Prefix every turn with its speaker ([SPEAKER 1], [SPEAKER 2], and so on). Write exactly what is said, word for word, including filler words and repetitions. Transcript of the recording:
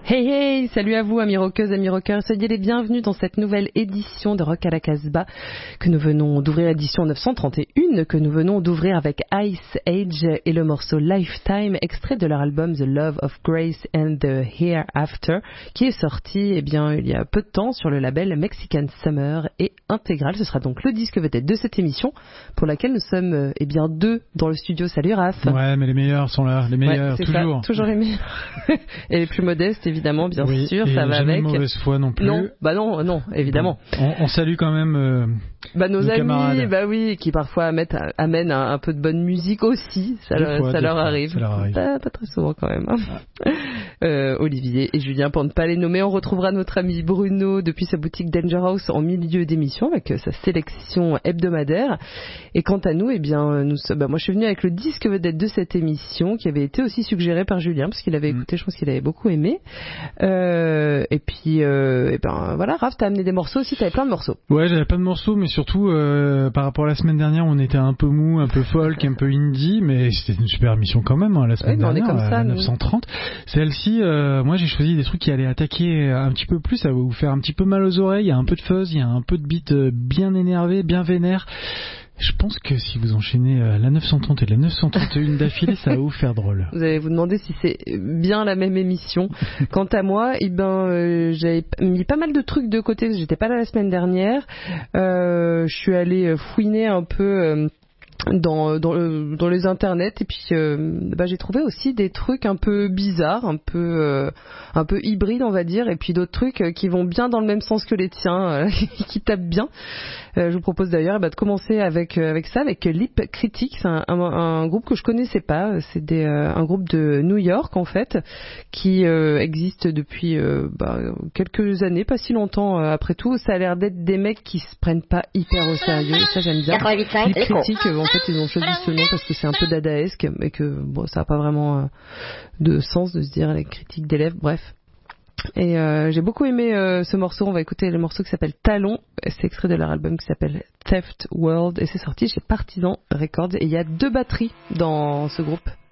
[SPEAKER 1] Hey hey, salut à vous amis rockeuses, amis rockeurs, soyez les bienvenus dans cette nouvelle édition de Rock à la Casbah que nous venons d'ouvrir, édition neuf cent trente et un, que nous venons d'ouvrir avec Ice Age et le morceau Lifetime, extrait de leur album The Love of Grace and the Hereafter, qui est sorti eh bien, il y a peu de temps sur le label Mexican Summer et Intégral. Ce sera donc le disque vedette de cette émission pour laquelle nous sommes eh bien, deux dans le studio. Salut Raph.
[SPEAKER 2] Ouais, mais les meilleurs sont là, les meilleurs,
[SPEAKER 1] ouais,
[SPEAKER 2] toujours.
[SPEAKER 1] Ça, toujours les meilleurs. Et les plus modestes, évidemment, bien
[SPEAKER 2] oui,
[SPEAKER 1] sûr,
[SPEAKER 2] et
[SPEAKER 1] ça va
[SPEAKER 2] jamais
[SPEAKER 1] avec.
[SPEAKER 2] Mauvaise foi non plus.
[SPEAKER 1] Non, bah non, non, évidemment.
[SPEAKER 2] Bon, on, on salue quand même euh,
[SPEAKER 1] bah, nos, nos amis,
[SPEAKER 2] camarades.
[SPEAKER 1] bah oui, qui parfois amènent, amènent un, un peu de bonne musique aussi. Ça,
[SPEAKER 2] deux fois,
[SPEAKER 1] ça, leur,
[SPEAKER 2] fois,
[SPEAKER 1] arrive.
[SPEAKER 2] ça leur arrive.
[SPEAKER 1] Pas, pas très souvent quand même. Hein. Ah. Euh, Olivier et Julien, pour ne pas les nommer, on retrouvera notre ami Bruno depuis sa boutique Danger House en milieu d'émission avec sa sélection hebdomadaire. Et quant à nous, eh bien, nous, bah, moi je suis venue avec le disque vedette de cette émission qui avait été aussi suggéré par Julien parce qu'il avait écouté, mm. je pense qu'il avait beaucoup aimé. Euh, et puis, euh, et ben voilà, Raph, t'as amené des morceaux aussi, t'avais plein de morceaux.
[SPEAKER 2] Ouais, j'avais plein de morceaux, mais surtout euh, par rapport à la semaine dernière, on était un peu mou, un peu folk, un peu indie, mais c'était une super émission quand même hein, la semaine
[SPEAKER 1] oui,
[SPEAKER 2] dernière,
[SPEAKER 1] on est comme ça,
[SPEAKER 2] à neuf cent trente. Celle-ci, euh, moi j'ai choisi des trucs qui allaient attaquer un petit peu plus, ça va vous faire un petit peu mal aux oreilles. Il y a un peu de fuzz, il y a un peu de beat bien énervé, bien vénère. Je pense que si vous enchaînez la neuf cent trente et la neuf cent trente et un d'affilée, ça va vous faire drôle.
[SPEAKER 1] Vous allez vous demander si c'est bien la même émission. Quant à moi, eh ben, euh, j'avais mis pas mal de trucs de côté. J'étais pas là la semaine dernière. Euh, je suis allée fouiner un peu. Euh, Dans, dans, euh, dans les internets et puis euh, bah, j'ai trouvé aussi des trucs un peu bizarres, un peu euh, un peu hybrides on va dire, et puis d'autres trucs euh, qui vont bien dans le même sens que les tiens, euh, qui tapent bien. Euh, je vous propose d'ailleurs bah, de commencer avec euh, avec ça, avec Lip Critic. C'est un, un, un groupe que je connaissais pas. C'est des, euh, un groupe de New York en fait, qui euh, existe depuis euh, bah, quelques années, pas si longtemps euh, après tout. Ça a l'air d'être des mecs qui se prennent pas hyper au sérieux. Ça j'aime bien. Lip Critic, euh, en fait ils ont choisi ce nom parce que c'est un peu dadaesque, mais que bon ça n'a pas vraiment euh, de sens de se dire les critiques d'élèves. Bref. Et euh, j'ai beaucoup aimé euh, ce morceau. On va écouter le morceau qui s'appelle Talon. C'est extrait de leur album qui s'appelle Theft World et c'est sorti chez Partisan Records. Et il y a deux batteries dans ce groupe.